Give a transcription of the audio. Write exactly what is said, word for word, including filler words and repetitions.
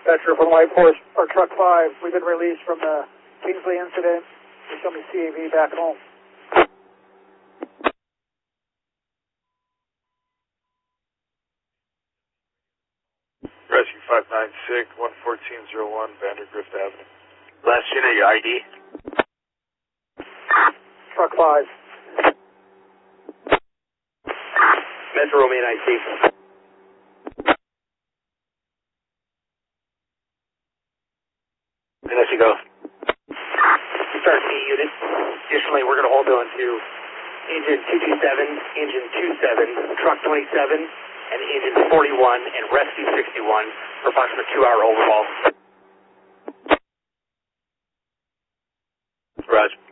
Dispatcher from White Horse, or Truck five, we've been released from the Kingsley incident. Please show me C A V back home. Rescue five nine six, one fourteen oh one, Vandergrift Avenue. Last unit, your I D? Truck five. Metro Romaine I C. And there you go. Start C unit. Additionally, we're going to hold on to engine two two seven, engine two seven, truck twenty-seven, and engine forty-one, and rescue sixty-one for approximately two hour overhaul. Roger.